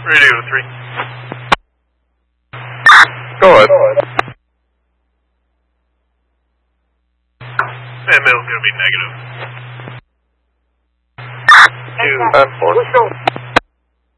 Radio 3. Go ahead. ML is going to be negative. 2 and 4.